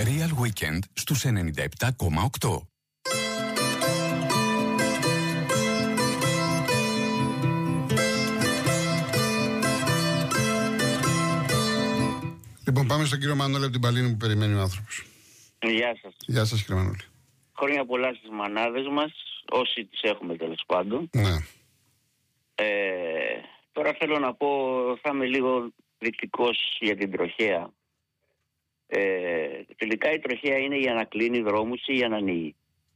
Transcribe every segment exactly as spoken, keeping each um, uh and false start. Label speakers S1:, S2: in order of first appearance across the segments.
S1: Real Weekend στους ενενήντα επτά κόμμα οκτώ.
S2: Λοιπόν, πάμε στον κύριο Μανώλη από την Παλίνη που περιμένει ο άνθρωπος.
S3: Γεια σας.
S2: Γεια σας, κύριε Μανώλη.
S3: Χρόνια πολλά στις μανάδες μας, όσοι τις έχουμε τέλος πάντων.
S2: Ναι.
S3: Ε, τώρα θέλω να πω, θα είμαι λίγο δεικτικός για την τροχέα. Ε, τελικά η τροχέα είναι για να κλείνει δρόμους ή για να ανοίγει.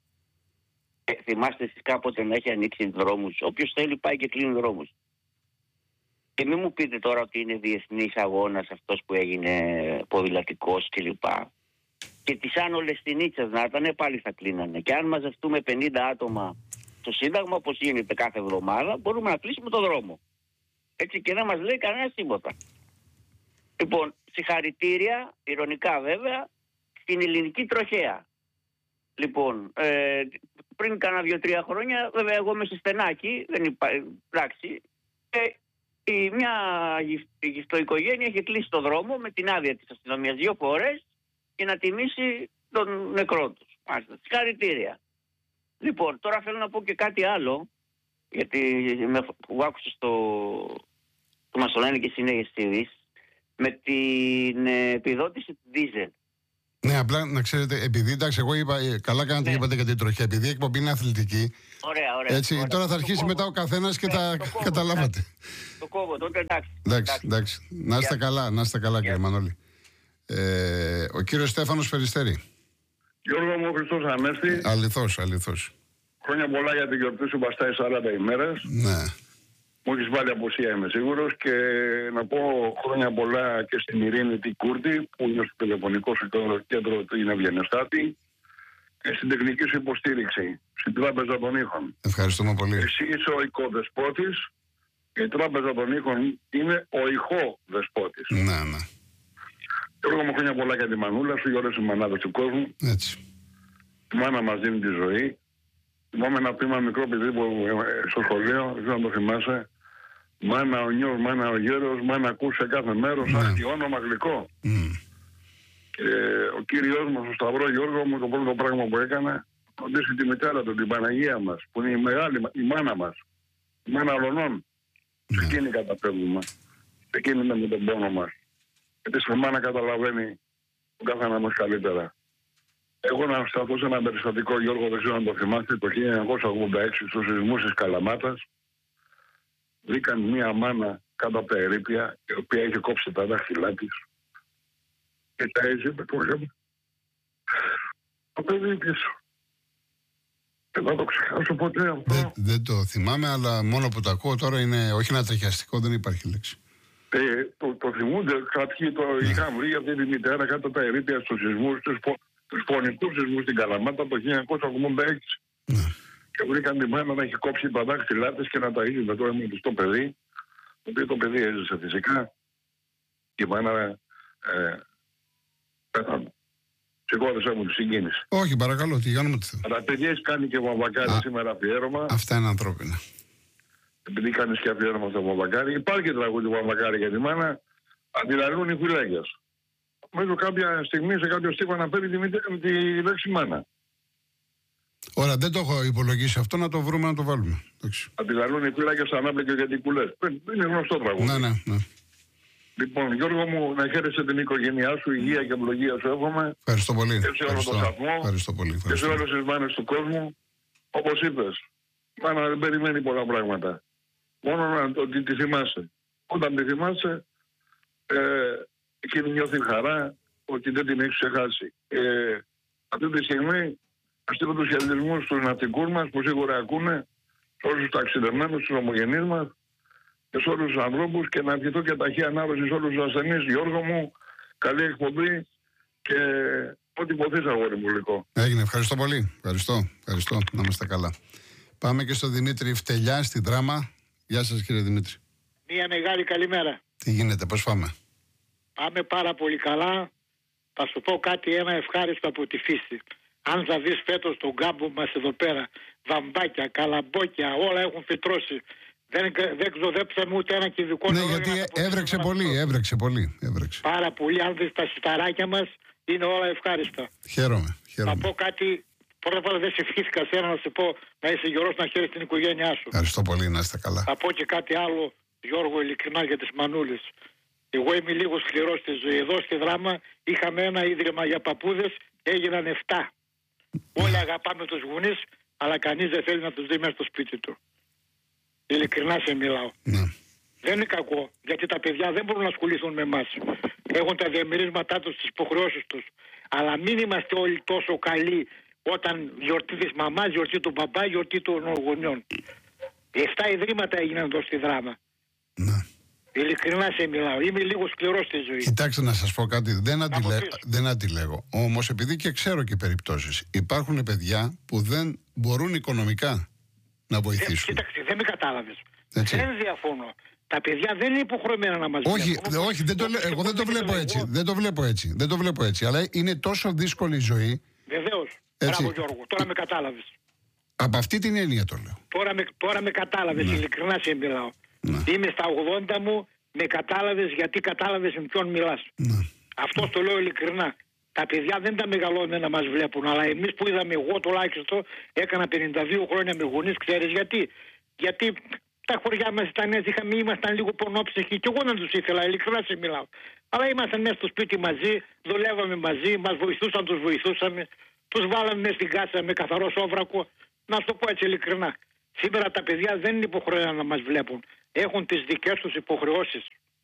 S3: Ε, θυμάστε εσείς κάποτε να έχει ανοίξει δρόμους? Όποιος θέλει πάει και κλείνει δρόμους. Και μην μου πείτε τώρα ότι είναι διεθνής αγώνας αυτός που έγινε ποδηλατικός κλπ. Και τις άνολες στην Ίτσας να ήταν πάλι θα κλείνανε. Και αν μαζευτούμε πενήντα άτομα στο Σύνταγμα, όπως γίνεται κάθε εβδομάδα, μπορούμε να κλείσουμε το δρόμο. Έτσι και δεν μας λέει κανένα τίποτα. Λοιπόν, συγχαρητήρια, ηρωνικά βέβαια, στην ελληνική τροχέα. Λοιπόν, ε, πριν κάνα δύο-τρία χρόνια, βέβαια εγώ είμαι σε στενάκι, δεν υπάρχει, εντάξει, και η μια γυφτοοικογένεια είχε κλείσει το δρόμο με την άδεια της αστυνομίας δύο φορές και να τιμήσει τον νεκρό τους. Μάλιστα, συγχαρητήρια. Λοιπόν, τώρα θέλω να πω και κάτι άλλο, γιατί με, που άκουσα στο, που μας το λένε και συνέχεια στις ειδήσεις, με την ε, επιδότηση του δίζελ.
S2: Ναι, απλά να ξέρετε, επειδή εντάξει, εγώ είπα, καλά κάνατε και
S3: Ναι.
S2: είπατε για την τροχιά, επειδή η εκπομπή είναι αθλητική.
S3: Ωραία, ωραία.
S2: Έτσι,
S3: ωραία.
S2: τώρα θα αρχίσει
S3: Το
S2: μετά ο
S3: κόβω.
S2: καθένας και
S3: Ναι,
S2: τα
S3: το κόβω,
S2: καταλάβατε.
S3: εντάξει. Το κόβω, τότε εντάξει.
S2: Εντάξει, εντάξει. Να είστε
S3: Γεια.
S2: καλά, να είστε καλά, κύριε Μανώλη. Ε, ο κύριος Στέφανος Περιστέρη.
S4: Γιώργο μου, ο Χριστός Ανέστη.
S2: Αληθώς, αληθώς.
S4: Χρόνια πολλά για την γιορτή σου, μπαστάει σαράντα ημέρες.
S2: Ναι.
S4: Μου έχεις βάλει απουσία, είμαι σίγουρος. Και να πω χρόνια πολλά και στην Ειρήνη την Κούρτη, που είναι στο τηλεφωνικό σου κέντρο του είναι Ευγενεστάτη, και στην τεχνική σου υποστήριξη, στην Τράπεζα των Ήχων.
S2: Ευχαριστούμε πολύ.
S4: Εσύ είσαι ο οικοδεσπότης, και η Τράπεζα των Ήχων είναι ο ηχοδεσπότης.
S2: Ναι, ναι.
S4: Γιώργο μου, χρόνια πολλά για τη μανούλα σου, για όλες τις μανάδες του κόσμου.
S2: Έτσι.
S4: Η μάνα μας δίνει τη ζωή. Θυμάμαι ένα πείμα μικρό παιδί που ε, στο σχολείο, δεν ξέρω αν το θυμάσαι. Μάνα ο νιός, μάνα ο γέρος, μάνα ακούς σε κάθε μέρος,
S2: Ναι.
S4: αχ, τι όνομα γλυκό.
S2: Mm.
S4: Και ο Κύριος μας, ο Σταυρό Γιώργο μου, το πρώτο πράγμα που έκανε, φροντίσει τη μητέρα του, την Παναγία μας, που είναι η μεγάλη, η μάνα μας, η μάνα ολονών. Σε εκείνη καταπέμπουμε. Σε εκείνη είναι με τον πόνο μας. Γιατί σε μάνα καταλαβαίνει τον καθένα μας καλύτερα. Εγώ να σταθώ σε ένα περιστατικό, Γιώργο, δεν ξέρω αν το θυμάστε, το χίλια εννιακόσια ογδόντα έξι στους σεισμούς της Καλαμάτας. Βρήκαν μία μάνα κάτω από τα ερείπια, η οποία είχε κόψει τα δάχτυλά της. Και τα έζησε το γέμμα. Το παιδί πίσω. Και δεν θα το ξεχάσω ποτέ αυτό.
S2: Δεν, δεν το θυμάμαι, αλλά μόνο που το ακούω τώρα είναι όχι ένα τριχιαστικό, δεν υπάρχει λέξη.
S4: Ε, το, το θυμούνται κάποιοι, το
S2: Ναι.
S4: είχαν βρει αυτή τη μητέρα κάτω από τα ερείπια στους σεισμούς, τους, πο, τους πονικούς σεισμούς στην Καλαμάτα το χίλια εννιακόσια ογδόντα έξι.
S2: Ναι.
S4: Και βρήκαν τη μάνα να έχει κόψει τα δάχτυλά της και να τα είχε με το αίμα της στο παιδί, το οποίο το παιδί έζησε φυσικά. Και η μάνα ε, πέθανε. Σηκώδεσαι μου τη συγκίνηση.
S2: Όχι, παρακαλώ, τι κάνουμε τι θέλουμε.
S4: Αλλά παιδί έχει κάνει και Βαμβακάρι
S2: Α.
S4: σήμερα αφιέρωμα.
S2: Αυτά είναι ανθρώπινα.
S4: Επειδή κάνεις και αφιέρωμα στο Βαμβακάρι, υπάρχει τραγούδι Βαμβακάρι για τη μάνα, αντιλαλούν οι φυλάκιες. Νομίζω κάποια στιγμή σε κάποιο στίχο αναφέρει τη, μητέ- τη λέξη μάνα.
S2: Ωραία, δεν το έχω υπολογίσει αυτό, να το βρούμε να το βάλουμε. Εντάξει.
S4: Αντιλαλούν οι φυλάκιες ανάπλεκε γιατί κουλές. Είναι γνωστό τραγούδι.
S2: Ναι, ναι, ναι.
S4: Λοιπόν, Γιώργο μου, να χαίρεσαι την οικογένειά σου, υγεία και ευλογία σου εύχομαι.
S2: Ευχαριστώ πολύ.
S4: Και σε όλο τον
S2: Ευχαριστώ.
S4: σταθμό.
S2: Ευχαριστώ πολύ.
S4: Και σε
S2: Ευχαριστώ.
S4: όλες τις μάνες του κόσμου, όπως είπες, μάνα δεν περιμένει πολλά πράγματα. Μόνο να το ότι τη θυμάσαι. Όταν τη θυμάσαι, ε, εκείνη νιώθει χαρά ότι δεν την έχει ξεχάσει. Ε, αυτή τη στιγμή, να στείλω τους χαιρετισμούς στους ναυτικούς μας που σίγουρα ακούνε, σε όλους τους ταξιδεμένους, στους ομογενείς μας και σε όλους τους ανθρώπους και να ευχηθώ και ταχύ ανάρρωση σε όλους τους ασθενείς. Γιώργο μου, καλή εκπομπή και ό,τι ποθείς αγόρι μου γλυκό.
S2: Έγινε, ευχαριστώ πολύ. Ευχαριστώ, ευχαριστώ. Να είμαστε καλά. Πάμε και στο Δημήτρη Φτελιά στην Δράμα. Γεια σας, κύριε Δημήτρη.
S5: Μια μεγάλη καλημέρα.
S2: Τι γίνεται, πώς πάμε?
S5: Πάμε πάρα πολύ καλά. Θα σου πω κάτι ένα ευχάριστο από τη φύση. Αν θα δεις φέτος τον κάμπο μας εδώ πέρα, βαμβάκια, καλαμπόκια, όλα έχουν φυτρώσει. Δεν, δεν ξοδέψαμε ούτε ένα κυβικό
S2: Ναι,
S5: νερό.
S2: γιατί
S5: για να
S2: έβρεξε
S5: αυτό.
S2: πολύ, έβρεξε πολύ. Έβρεξε.
S5: Πάρα πολύ. Αν δεις τα σιταράκια μας, είναι όλα ευχάριστα.
S2: Χαίρομαι.
S5: Θα
S2: χαίρομαι.
S5: πω κάτι. Πρώτα απ' όλα δεν σε ευχήθηκα σένα να σου πω να είσαι γερός να χαίρεσαι την οικογένειά σου.
S2: Ευχαριστώ πολύ, να είστε καλά.
S5: Θα πω και κάτι άλλο, Γιώργο, ειλικρινά για τις μανούλες. Εγώ είμαι λίγο σκληρός στη ζωή. Εδώ στη Δράμα είχαμε ένα ίδρυμα για παππούδες, έγιναν εφτά. Όλοι αγαπάμε τους γονείς, αλλά κανείς δεν θέλει να τους δει μέσα στο σπίτι του. Ειλικρινά σε μιλάω.
S2: Ναι.
S5: Δεν είναι κακό, γιατί τα παιδιά δεν μπορούν να ασχοληθούν με εμάς. Έχουν τα διαμερίσματά τους, τις υποχρεώσεις τους. Αλλά μην είμαστε όλοι τόσο καλοί όταν γιορτή της μαμάς, γιορτή του μπαμπά, γιορτή των γονιών. Εφτά ιδρύματα έγιναν εδώ στη Δράμα.
S2: Ναι.
S5: Ειλικρινά σε μιλάω. Είμαι λίγο σκληρός στη ζωή.
S2: Κοιτάξτε να σας πω κάτι, δεν, αντιλέ...
S5: πεις.
S2: δεν αντιλέγω. Όμως επειδή και ξέρω και περιπτώσεις, υπάρχουν παιδιά που δεν μπορούν οικονομικά να
S5: Ε,
S2: βοηθήσουν.
S5: κοίταξε, δεν με κατάλαβες.
S2: Έτσι.
S5: Δεν διαφωνώ. Τα παιδιά δεν είναι υποχρεωμένα να μας
S2: Όχι,
S5: βλέπουν.
S2: δε- όχι δεν το, λέ- εγώ δεν το βλέπω έτσι. Δεν το βλέπω έτσι. Δεν το βλέπω έτσι. Αλλά είναι τόσο δύσκολη η ζωή.
S5: Βεβαίως.
S2: Έτσι.
S5: Μπράβο Γιώργο, τώρα με κατάλαβες.
S2: Από αυτή την έννοια το λέω.
S5: Τώρα με, τώρα με κατάλαβες, ειλικρινά σε μιλάω.
S2: Ναι.
S5: Είμαι στα ογδόντα μου, με κατάλαβες γιατί κατάλαβες με ποιον μιλάς.
S2: Ναι.
S5: Αυτό το λέω ειλικρινά. Τα παιδιά δεν τα μεγαλώνουν να μας βλέπουν, αλλά εμείς που είδαμε, εγώ τουλάχιστον έκανα πενήντα δύο χρόνια με γονείς, ξέρεις γιατί. Γιατί τα χωριά μας ήταν έτσι, είχαμε, ήμασταν λίγο πονόψυχοι και εγώ να τους ήθελα, ειλικρινά σε μιλάω. Αλλά ήμασταν μέσα στο σπίτι μαζί, δουλεύαμε μαζί, μας βοηθούσαν, τους βοηθούσαμε, τους βάλαμε μέσα στην κάτσα με καθαρό σόβρακο. Να σου το πω έτσι ειλικρινά. Σήμερα τα παιδιά δεν είναι υποχρεωμένα να μας βλέπουν. Έχουν τις δικές τους υποχρεώσεις.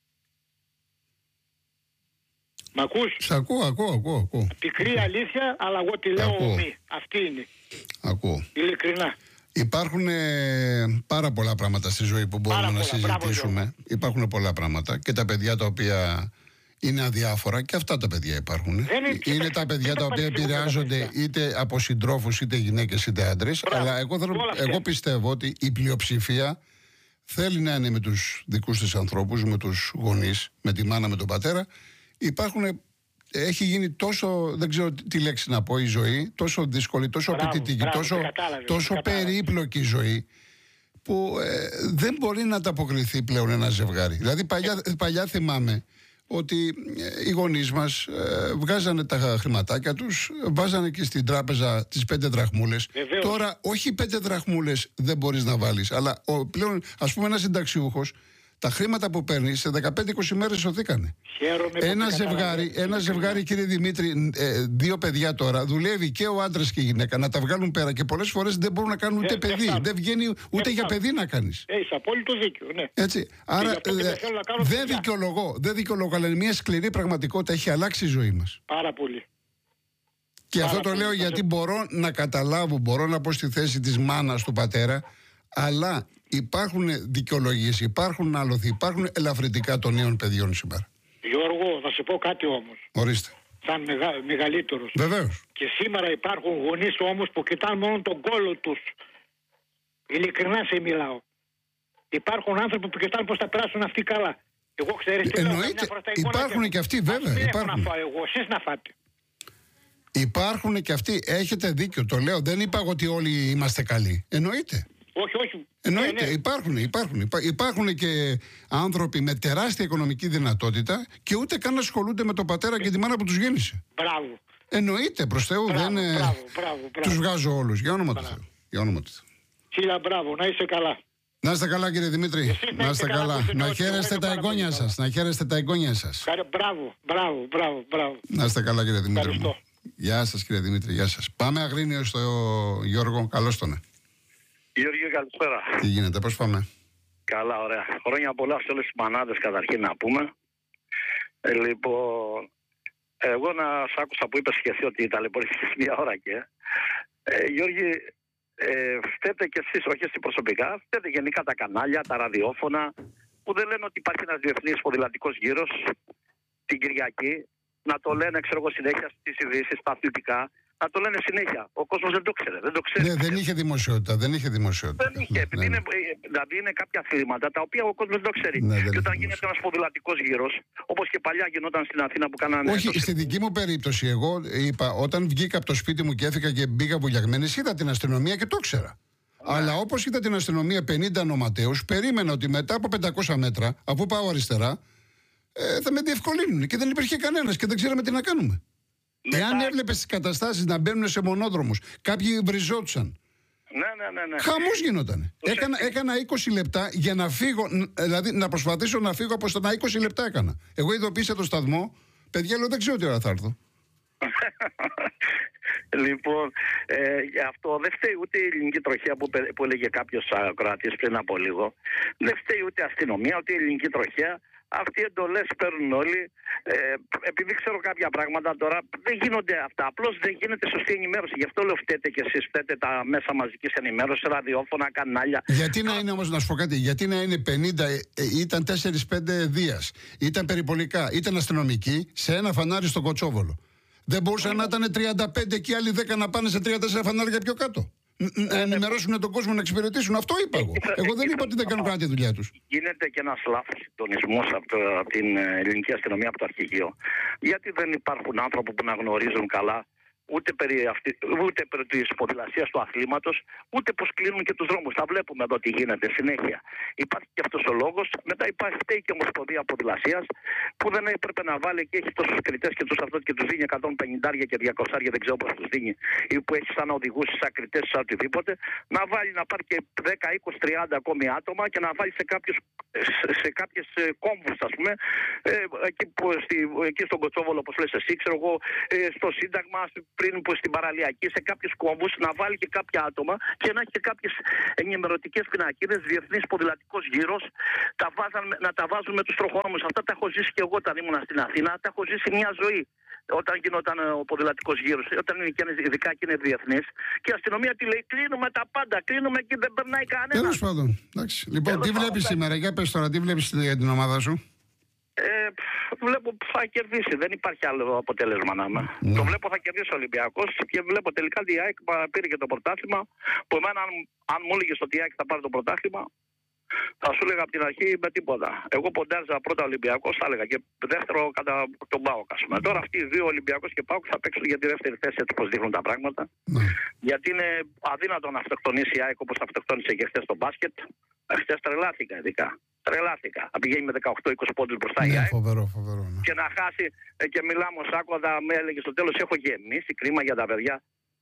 S5: Μ' ακούς?
S2: Σ' ακούω, ακούω, ακούω, ακούω.
S5: Πικρή αλήθεια, αλλά εγώ τη λέω
S2: Ακούω.
S5: ομή. Αυτή είναι.
S2: Ακούω.
S5: Ειλικρινά.
S2: Υπάρχουν ε, πάρα πολλά πράγματα στη ζωή που μπορούμε
S5: Πάρα
S2: να
S5: πολλά. Μπράβο,
S2: συζητήσουμε.
S5: Γιώργο.
S2: Υπάρχουν πολλά πράγματα και τα παιδιά τα οποία είναι αδιάφορα και αυτά τα παιδιά υπάρχουν.
S5: Δεν είναι-
S2: Είναι τα παιδιά
S5: δεν
S2: τα οποία
S5: υπάρχει τίποτα
S2: επηρεάζονται
S5: τα παιδιά.
S2: είτε από συντρόφους είτε γυναίκες είτε άντρες.
S5: Μπράβο.
S2: Αλλά εγώ, θέλω-
S5: Όλα αυτά.
S2: εγώ πιστεύω ότι η πλειοψηφία θέλει να είναι με τους δικούς της ανθρώπους, με τους γονείς, με τη μάνα, με τον πατέρα. Υπάρχουν. Έχει γίνει τόσο, δεν ξέρω τι λέξη να πω, η ζωή, τόσο δύσκολη, τόσο
S5: Μπράβο,
S2: απαιτητική,
S5: μπράβο,
S2: τόσο,
S5: με κατάλαβες,
S2: τόσο
S5: με κατάλαβες.
S2: περίπλοκη η ζωή, που ε, δεν μπορεί να ανταποκριθεί πλέον ένα ζευγάρι. Δηλαδή παλιά, παλιά θυμάμαι ότι ε, οι γονείς μας ε, βγάζανε τα χρηματάκια τους, βάζανε και στην τράπεζα τις πέντε δραχμούλες.
S5: Βεβαίως.
S2: Τώρα όχι πέντε δραχμούλες δεν μπορείς να βάλεις, αλλά ο, πλέον ας πούμε ένας συνταξιούχος, τα χρήματα που παίρνει σε δεκαπέντε είκοσι μέρες σωθήκανε.
S5: Χαίρομαι που
S2: Ένα
S5: με
S2: ζευγάρι,
S5: καταλαβαίνεις.
S2: ένα ζευγάρι, κύριε Δημήτρη, ε, δύο παιδιά τώρα, δουλεύει και ο άντρας και η γυναίκα να τα βγάλουν πέρα και πολλές φορές δεν μπορούν να κάνουν ούτε
S5: Δεν- δεν
S2: παιδί.
S5: φτάνουν.
S2: Δεν βγαίνει ούτε για
S5: φτάνουν.
S2: παιδί να κάνεις.
S5: Έχεις απόλυτο δίκιο, ναι.
S2: Έτσι. Άρα
S5: γι' αυτό και
S2: ε,
S5: δεν θέλω να κάνω
S2: δεν
S5: παιδιά.
S2: δικαιολογώ, δεν δικαιολογώ, αλλά είναι μια σκληρή πραγματικότητα. Έχει αλλάξει η ζωή μας.
S5: Πάρα πολύ.
S2: Και
S5: Πάρα
S2: αυτό το
S5: πολύ.
S2: λέω γιατί μπορώ να καταλάβω, μπορώ να πω στη θέση της μάνας του πατέρα, αλλά υπάρχουν δικαιολογίες, υπάρχουν άλοθη, υπάρχουν ελαφρυντικά των νέων παιδιών σήμερα.
S5: Γιώργο, θα σου πω κάτι όμως.
S2: Ορίστε.
S5: Σαν μεγα, μεγαλύτερος.
S2: Βεβαίως.
S5: Και σήμερα υπάρχουν γονείς όμως που κοιτάνε μόνο τον κόλο τους. Ειλικρινά σε μιλάω. Υπάρχουν άνθρωποι που κοιτάνε πώς θα περάσουν αυτοί καλά. Εγώ ξέρεις τι λέω,
S2: Εννοείται.
S5: καμιά φορά τα εικόνα
S2: Υπάρχουν και αυτοί, βέβαια,
S5: Ας μην έχω
S2: υπάρχουν.
S5: να φάω εγώ, εσείς να φάτε.
S2: Υπάρχουν και αυτοί. Έχετε δίκιο, το λέω. Δεν είπα εγώ ότι όλοι είμαστε καλοί. Εννοείται.
S5: Όχι, όχι.
S2: Εννοείται.
S5: Ναι, ναι.
S2: Υπάρχουν, υπάρχουν. Υπά- Υπάρχουν και άνθρωποι με τεράστια οικονομική δυνατότητα και ούτε καν ασχολούνται με τον πατέρα και τη μάνα που τους γέννησε.
S5: Μπράβο.
S2: Εννοείται, προς Θεού.
S5: Μπράβο,
S2: δεν ε,
S5: μπράβο, μπράβο, μπράβο.
S2: τους βγάζω όλους. Για όνομα του Θεού. Για όνομα του Θεού.
S5: Χίλια μπράβο, να είσαι καλά.
S2: Να είστε καλά, κύριε Δημήτρη.
S5: Εσείς να
S2: Να
S5: είστε
S2: είστε
S5: καλά
S2: καλά.
S5: που είστε
S2: Να
S5: νότιο.
S2: χαίρεστε
S5: Εγώ
S2: τα
S5: είμαι πάρα
S2: εγγόνια
S5: πολύ
S2: σας. Να χαίρεστε τα εγγόνια σας.
S5: Χαρε- Μπράβο, μπράβο, μπράβο, μπράβο.
S2: Να είστε καλά, κύριε Δημήτρη. μου.
S5: Ευχαριστώ.
S2: Γεια σας, κύριε Δημήτρη. Γεια σας. Πάμε Αγρίνιο στο Γιώργο. Καλώς τον.
S6: Γιώργη, καλησπέρα.
S2: Τι γίνεται, πώς πάμε.
S6: Καλά, ωραία. Χρόνια πολλά σε όλες τις μανάδες καταρχήν να πούμε. Ε, λοιπόν, εγώ να σ' άκουσα που είπες και εσύ ότι ταλαιπωρήθηκες μία ώρα και. Ε, Γιώργη, ε, φταίτε κι εσείς, όχι εσύ προσωπικά, φταίτε γενικά τα κανάλια, τα ραδιόφωνα, που δεν λένε ότι υπάρχει ένας διεθνής ποδηλατικός γύρος την Κυριακή, να το λένε, ξέρω εγώ, συνέχεια στις ειδήσεις, στα αθλητικά, να το λένε συνέχεια. Ο κόσμος δεν το ξέρει, δεν το ξέρει.
S2: Ναι, δεν είχε δημοσιότητα. Δεν είχε δημοσιότητα.
S6: Δεν είχε,
S2: Ναι,
S6: επειδή
S2: ναι,
S6: είναι,
S2: ναι.
S6: ε, δηλαδή είναι κάποια αθλήματα τα οποία ο κόσμος δεν το ξέρει.
S2: Ναι, δεν
S6: και όταν
S2: έχει
S6: γίνεται ένας ποδηλατικός γύρος, όπως και παλιά γινόταν στην Αθήνα που κάνανε.
S2: Όχι,
S6: το-
S2: στη δική μου περίπτωση, εγώ είπα, όταν βγήκα από το σπίτι μου και έφυγα και μπήκα βουλιαγμένη, είδα την αστυνομία και το ήξερα. Αλλά όπως είδα την αστυνομία πενήντα νοματέους, περίμενα ότι μετά από πεντακόσια μέτρα, αφού πάω αριστερά, ε, θα με διευκολύνουν. Και δεν υπήρχε κανένας και δεν ξέραμε τι να κάνουμε. Μετά... Εάν έβλεπες τις καταστάσεις να μπαίνουν σε μονόδρομους, κάποιοι βριζόντουσαν.
S6: Ναι, ναι, ναι, ναι.
S2: Χαμός γινότανε. Έκανα, έκανα είκοσι λεπτά για να φύγω, δηλαδή να προσπαθήσω να φύγω από στενά. είκοσι λεπτά έκανα. Εγώ ειδοποίησα το σταθμό, παιδιά, λέω δεν ξέρω τι ώρα θα έρθω.
S6: Λοιπόν, ε, αυτό δεν φταίει ούτε η ελληνική τροχέα που, που έλεγε κάποιος ακροατής πριν από λίγο. Δεν φταίει ούτε η αστυνομία, ούτε η ελληνική τροχέα. Αυτοί οι εντολές παίρνουν όλοι. Ε, επειδή ξέρω κάποια πράγματα τώρα, δεν γίνονται αυτά. Απλώς δεν γίνεται σωστή ενημέρωση. Γι' αυτό λέω φταίτε και εσείς, φταίτε τα μέσα μαζικής ενημέρωσης, ραδιόφωνα, κανάλια.
S2: Γιατί να είναι όμως, να σου πω κάτι, γιατί να είναι πενήντα, ε, ήταν τέσσερα πέντε δίας, ήταν περιπολικά, ήταν αστυνομικοί σε ένα φανάρι στο Κοτσόβολο. Δεν μπορούσαν να ήταν τριάντα πέντε και οι άλλοι δέκα να πάνε σε τρία τέσσερα φανάρια πιο κάτω. Να ενημερώσουν τον κόσμο, να εξυπηρετήσουν. Αυτό είπα εγώ. Εγώ δεν είπα ότι δεν κάνουν κάτι τη δουλειά τους.
S6: Γίνεται και ένας λάθος συντονισμός από, από την ελληνική αστυνομία, από το αρχηγείο. Γιατί δεν υπάρχουν άνθρωποι που να γνωρίζουν καλά ούτε περί, αυτή, ούτε περί της ποδηλασίας του αθλήματος, ούτε πως κλείνουν και τους δρόμους. Τα βλέπουμε εδώ τι γίνεται συνέχεια. Υπάρχει και αυτός ο λόγος. Μετά υπάρχει και η Ομοσπονδία Ποδηλασίας που δεν έπρεπε να βάλει και έχει τόσους κριτές και τους αυτό και τους δίνει εκατόν πενήντα και διακόσια, δεν ξέρω πώς τους δίνει, ή που έχει σαν οδηγούς, σαν κριτές, σαν οτιδήποτε. Να βάλει να πάρει και δέκα, είκοσι, τριάντα ακόμη άτομα και να βάλει σε, κάποιους, σε κάποιες κόμβους, ας πούμε, ε, εκεί, που, στη, εκεί στον Κοτσόβολο, όπως λες εσύ, ξέρω εγώ, ε, στο Σύνταγμα, πριν που στην παραλιακή, σε κάποιους κόμβους, να βάλει και κάποια άτομα και να έχει και κάποιες ενημερωτικές πινακίδες, διεθνής ποδηλατικός γύρος, τα βάζαν, να τα βάζουν με τους τροχόνομους. Αυτά τα έχω ζήσει και εγώ όταν ήμουν στην Αθήνα, τα έχω ζήσει μια ζωή. Όταν γινόταν ο ποδηλατικός γύρος, όταν είναι και ειδικά και είναι διεθνής, και η αστυνομία τι λέει, κλείνουμε τα πάντα, κλείνουμε και δεν περνάει κανένα.
S2: Τέλος πάντων. Λοιπόν, τι βλέπεις σήμερα, για πες τώρα, τι βλέπεις για την ομάδα σου?
S6: Ε, βλέπω που θα κερδίσει. Δεν υπάρχει άλλο αποτέλεσμα να είμαι. Mm. Το βλέπω θα κερδίσει ο Ολυμπιακός και βλέπω τελικά ότι η ΑΕΚ πήρε και το πρωτάθλημα. Που εμένα, αν, αν μου έλεγες ότι η ΑΕΚ θα πάρει το πρωτάθλημα, θα σου έλεγα από την αρχή με τίποτα. Εγώ ποντάριζα πρώτα Ολυμπιακός, θα έλεγα, και δεύτερο κατά τον ΠΑΟΚ. Τώρα αυτοί οι δύο, Ολυμπιακός και ΠΑΟΚ, θα παίξουν για τη δεύτερη θέση, έτσι όπως δείχνουν τα πράγματα. Mm. Γιατί είναι αδύνατο να αυτοκτονήσει η ΑΕΚ όπως αυτοκτόνησε και χθες στο μπάσκετ. Χθες τρελάθηκα ειδικά. Τρελάθηκα. Να πηγαίνει με δεκαοκτώ είκοσι πόντους μπροστά, ναι, η ΑΕΚ.
S2: Φοβερό, φοβερό, ναι.
S6: Και να χάσει. Και μιλάμε ο Σάκο, θα με έλεγε στο τέλος: έχω γεμίσει κρίμα για τα παιδιά.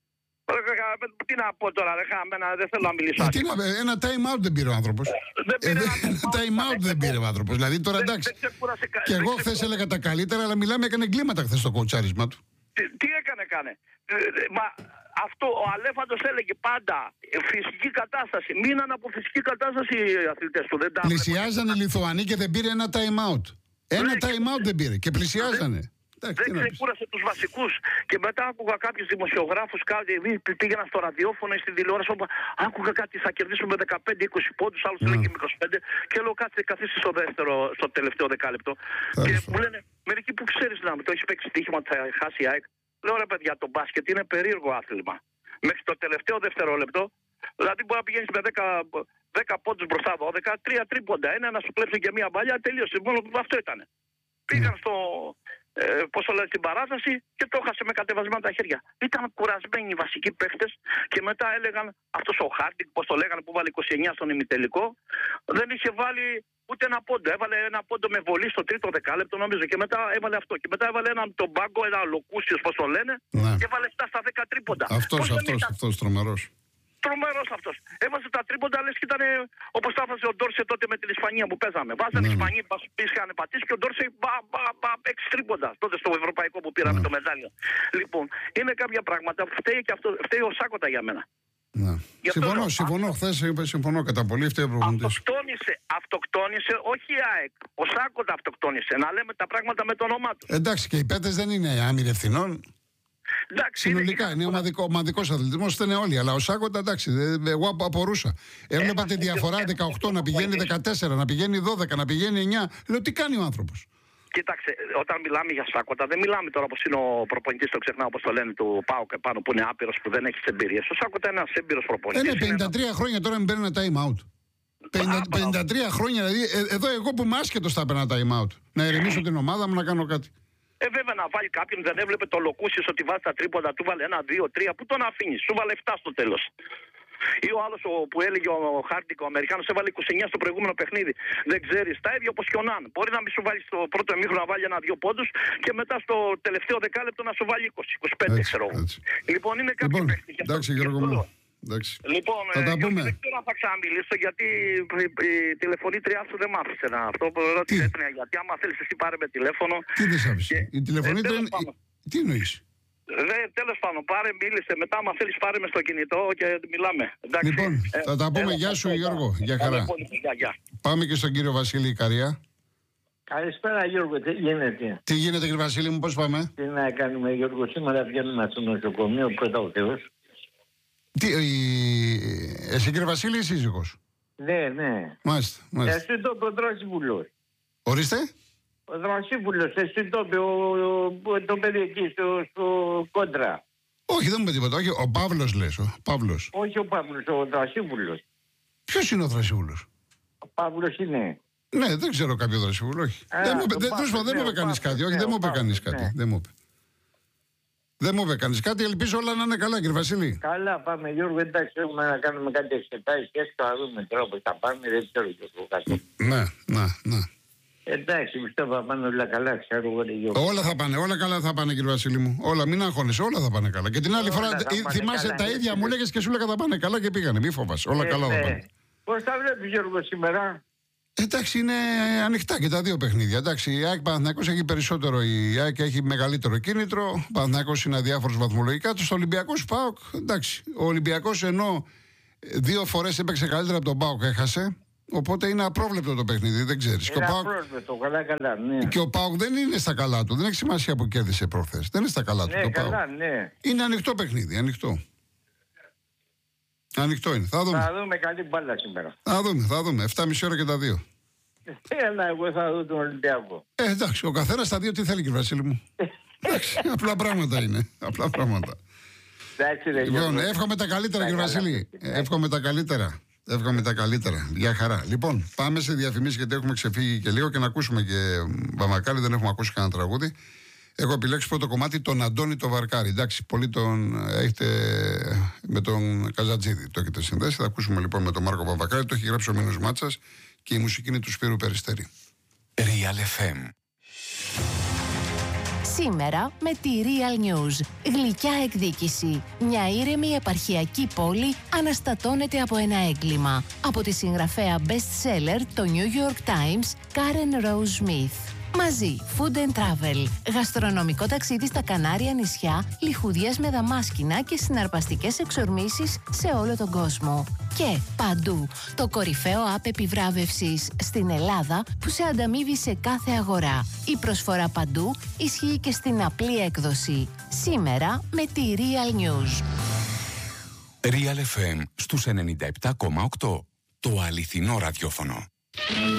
S6: Τι να πω τώρα, ρε χαμένα, δεν θέλω να μιλήσω.
S2: Τι να, ένα time out δεν πήρε ο άνθρωπος.
S6: Δεν
S2: ε, ένα time out δεν πήρε ο άνθρωπος. Δηλαδή τώρα εντάξει. Και εγώ χθες έλεγα τα καλύτερα, αλλά μιλάμε, έκανε εγκλήματα χθες στο κοουτσάρισμα του.
S6: Τι, τι έκανε, έκανε. Ε, μα αυτό ο Αλέφαντος έλεγε πάντα φυσική κατάσταση. Μείναν από φυσική κατάσταση οι αθλητές του. Δεν τα
S2: πλησιάζανε οι Λιθουανοί και δεν πήρε ένα time out. Ένα time out δεν πήρε και πλησιάζανε.
S6: Δεν ξεκούρασε τους βασικούς. Και μετά άκουγα κάποιους δημοσιογράφους, κάτι, πήγαινα στο ραδιόφωνο ή στην τηλεόραση, όπου άκουγα κάτι, θα κερδίσουμε με δεκαπέντε είκοσι πόντους, άλλους mm. λέγει με είκοσι πέντε. Και λέω κάτι, καθίσει στο δεύτερο, στο τελευταίο δεκάλεπτο. Και μου λένε, μερικοί που ξέρεις να μου το έχει παίξει στοίχημα ότι θα χάσει η ΑΕΚ. Λέω ρε παιδιά, το μπάσκετ είναι περίεργο άθλημα. Μέχρι το τελευταίο δευτερόλεπτο, δηλαδή μπορεί να πηγαίνει με δέκα, δέκα πόντους μπροστά, δώδεκα, τρία τρίποντα. Ένα να σου κλέψουν και μία μπαλιά, τελείωσε. Μόνο αυτό ήταν. Mm. Πήγαν στο. Ε, πώς το λέει, στην παράταση και το έχασε με κατεβασμένα τα χέρια. Ήταν κουρασμένοι οι βασικοί παίχτες και μετά έλεγαν αυτός ο Χάρντικ, πώς το λέγανε, που βάλει είκοσι εννιά στον ημιτελικό, δεν είχε βάλει ούτε ένα πόντο. Έβαλε ένα πόντο με βολή στο τρίτο δεκάλεπτο, νομίζω, και μετά έβαλε αυτό. Και μετά έβαλε έναν τον Μπάγκο, ένα Λοκούσιος, πώς το λένε, ναι. Και έβαλε εφτά στα δέκα τρίποντα.
S2: Αυτός, αυτός, ήταν... αυτός τρομερός.
S6: Τρομερός αυτός. Έβαζε τα τρίποντα, λες και ήταν όπως τα έβαζε ο Ντόρσε τότε με την Ισπανία που παίζαμε. Βάζανε οι Ισπανοί, είχαν πατήσει και ο Ντόρσε μπα, μπα, μπα, έξι τρίποντα. Τότε στο ευρωπαϊκό που πήραμε ναι. το μετάλλιο. Λοιπόν, είναι κάποια πράγματα. Φταίει και αυτό, φταίει ο Σάκοτα για μένα.
S2: Ναι. Συμφωνώ, αυτό, συμφωνώ. Χθες συμφωνώ κατά πολύ. Φταίει ο προπονητής.
S6: Αυτοκτόνησε, αυτοκτόνησε, όχι η ΑΕΚ. Ο Σάκοτα αυτοκτόνησε. Να λέμε τα πράγματα με το όνομά του.
S2: Εντάξει, και οι παίκτες δεν είναι άμυροι ευθυνών. Εντάξει, συνολικά είναι, είναι ομαδικό, ομαδικός αθλητισμός, δεν είναι όλοι. Αλλά ο Σάκοτα, εντάξει, εγώ απορούσα. Έβλεπα τη διαφορά δεκαοκτώ να πηγαίνει δεκατέσσερα, να πηγαίνει δώδεκα, να πηγαίνει εννιά. Λέω τι κάνει ο άνθρωπος.
S6: Κοίταξε, όταν μιλάμε για Σάκοτα, δεν μιλάμε τώρα όπως είναι ο προπονητής, το ξεχνάω όπως το λένε, του ΠΑΟΚ επάνω που είναι άπειρος, που δεν έχει εμπειρίες. Ο Σάκοτα είναι ένας έμπειρος προπονητής.
S2: Είναι πενήντα τρία είναι... χρόνια τώρα με παίρνει ένα time out. πενήντα, πενήντα τρία χρόνια, δηλαδή ε, εδώ εγώ που είμαι άσχετος θα έπαιρνα time out. Να ηρεμήσω την ομάδα μου, να κάνω κάτι.
S6: Ε, βέβαια να βάλει κάποιον, δεν έβλεπε το Λοκούσιος ότι βάζει τα τρίποντα, του βάλε ένα, δύο, τρία. Πού τον αφήνει, σου βάλε εφτά στο τέλος. Ή ο άλλος που έλεγε ο Χάρντικ, ο Αμερικάνος, έβαλε είκοσι εννιά στο προηγούμενο παιχνίδι. Δεν ξέρεις, τα ίδια όπως και ο Ναν. Μπορεί να μην σου βάλει στο πρώτο ημίχρονο να βάλει ένα-δύο πόντους και μετά στο τελευταίο δεκάλεπτο να σου βάλει είκοσι είκοσι πέντε, ξέρω εγώ. Λοιπόν, είναι κάποιοι
S2: Λοιπόν,
S6: παίκτες.
S2: εντάξει, Γιώργο μου. Εντάξει.
S6: Λοιπόν,
S2: θα τα
S6: ε,
S2: πούμε.
S6: δεν ξέρω αν θα ξαναμιλήσω γιατί η, η τηλεφωνήτριά σου δεν μ' άφησε να αυτό που ρώτησε. Γιατί άμα θέλεις εσύ πάρε με τηλέφωνο.
S2: Τι δεν σ' άφησε.
S6: Και...
S2: Η τηλεφωνήτρια
S6: ε,
S2: είναι. Τι εννοείς?
S6: Τέλος πάντων, πάρε, μίλησε. Μετά, άμα θέλεις, πάρε με στο κινητό και μιλάμε. Εντάξει.
S2: Λοιπόν,
S6: ε,
S2: θα τα πούμε.
S6: ε,
S2: Γεια σου,
S6: ε,
S2: Γιώργο.
S6: ε,
S2: Για χαρά.
S6: ε, γεια, γεια.
S2: Πάμε και στον κύριο Βασίλη Ικαρία.
S7: Καλησπέρα Γιώργο, τι γίνεται?
S2: Τι γίνεται, κύριε Βασίλη μου, πώς πάμε?
S7: Τι να κάνουμε Γιώργο, σήμερα βγαίνουμε στο νοσοκομείο, πρώτα ο Θεός.
S2: Τι, η... Εσύ κύριε Βασίλη ή σύζυγος?
S7: Ναι, ναι.
S2: Μάλιστα, μάλιστα.
S7: Εσύ το είπε ο Δρασίβουλος.
S2: Ορίστε.
S7: Ο Δρασίβουλος, εσύ το είπε το παιδί εκεί στο, στο κόντρα.
S2: Όχι, δεν μου είπε τίποτα. Όχι, ο Παύλος λες, ο Παύλος.
S7: Όχι ο Παύλος, ο Δρασίβουλος.
S2: Ποιος είναι ο Δρασίβουλος?
S7: Ο Παύλος είναι.
S2: Ναι, δεν ξέρω κάποιο Δρασίβουλο, όχι.
S7: Α,
S2: δεν μου είπε,
S7: το
S2: δεν,
S7: Παύλος,
S2: δεν μου
S7: ναι,
S2: είπε κανείς
S7: ο Παύλος,
S2: κάτι. Όχι,
S7: ναι,
S2: δεν μου
S7: ο
S2: είπε κανείς
S7: Παύλος,
S2: κάτι.
S7: ναι.
S2: Δεν μου είπε. Δεν μου είπε κανείς κάτι. Ελπίζω όλα να είναι καλά, κύριε Βασίλη.
S7: Καλά, πάμε Γιώργο, εντάξει, έχουμε να κάνουμε κάτι εξετάσεις και έτσι θα δούμε τώρα πώς θα πάμε, δεν ξέρω Γιώργο κάτι.
S2: Ναι, ναι, ναι.
S7: Εντάξει, πιστεύω θα πάνε όλα καλά, ξέρω εγώ Γιώργο.
S2: Όλα θα πάνε, όλα καλά θα πάνε, κύριε Βασίλη μου. Όλα, μην αγχώνεσαι, όλα θα πάνε καλά. Και την άλλη
S7: Όλα
S2: φορά
S7: θα
S2: ε,
S7: πάνε
S2: θυμάσαι
S7: καλά,
S2: τα
S7: ναι.
S2: ίδια, μου λέγες και σου λέγα θα πάνε καλά και πήγανε. Μη φοβάσαι, όλα καλά θα πάνε.
S7: Πώς θα βλέπεις Γιώργο σήμερα?
S2: Εντάξει, είναι ανοιχτά και τα δύο παιχνίδια. Εντάξει, η ΑΕΚ Παναθηναϊκός έχει περισσότερο, η ΑΕΚ έχει μεγαλύτερο κίνητρο. Ο Παναθηναϊκός είναι αδιάφορος βαθμολογικά. Του Ολυμπιακός ΠΑΟΚ, εντάξει. Ο Ολυμπιακός ενώ δύο φορές έπαιξε καλύτερα από τον ΠΑΟΚ, έχασε. Οπότε είναι απρόβλεπτο το παιχνίδι, δεν ξέρεις.
S7: Είναι
S2: Και ο ΠΑΟΚ,
S7: απρόβλεπτο, καλά καλά, ναι.
S2: και ο ΠΑΟΚ δεν είναι στα καλά του. Δεν έχει σημασία που κέρδισε προχθές. Δεν είναι στα καλά του
S7: Ναι,
S2: το
S7: καλά,
S2: ΠΑΟΚ.
S7: ναι.
S2: Είναι ανοιχτό παιχνίδι, ανοιχτό. Ανοιχτό είναι. Θα δούμε.
S7: Θα δούμε καλή μπάλα σήμερα.
S2: Θα δούμε, θα δούμε. εφτά και μισή ώρα και τα δύο.
S7: Έλα, εγώ θα δω τον Ολυμπιακό.
S2: Ε, εντάξει, ο καθένας στα δύο τι θέλει, κύριε Βασίλη μου. Εντάξει, απλά πράγματα είναι. Απλά πράγματα.
S7: Εντάξει, ρε
S2: Λοιπόν,
S7: Γιώργο.
S2: εύχομαι τα καλύτερα,
S7: Τα
S2: κύριε
S7: καλά,
S2: Βασίλη.
S7: παιδιά.
S2: Εύχομαι τα καλύτερα. Εύχομαι τα καλύτερα. Για χαρά. Λοιπόν, πάμε σε διαφημίσεις γιατί έχουμε ξεφύγει και λίγο και να ακούσουμε και Μπαμακάλι, δεν έχουμε ακούσει κανένα τραγούδι. Έχω επιλέξει πρώτο κομμάτι τον Αντώνη το Βαρκάρι. Εντάξει, πολύ τον έχετε με τον Καζατζίδη, το έχετε συνδέσει. Θα ακούσουμε λοιπόν με τον Μάρκο Παπακάρη. Το έχει γράψει ο Μίνος Μάτσας και η μουσική είναι του Σπύρου Περιστέρη.
S1: Real εφ εμ.
S8: Σήμερα με τη Real News. Γλυκιά εκδίκηση. Μια ήρεμη επαρχιακή πόλη αναστατώνεται από ένα έγκλημα. Από τη συγγραφέα best seller το New York Times, Karen Rose Smith. Μαζί, Food and Travel. Γαστρονομικό ταξίδι στα Κανάρια νησιά, λιχουδιές με δαμάσκηνα και συναρπαστικές εξορμήσεις σε όλο τον κόσμο. Και παντού, το κορυφαίο app επιβράβευσης στην Ελλάδα που σε ανταμείβει σε κάθε αγορά. Η προσφορά παντού ισχύει και στην απλή έκδοση. Σήμερα με τη Real News.
S1: Real εφ εμ στους ενενήντα επτά κόμμα οκτώ. Το αληθινό ραδιόφωνο.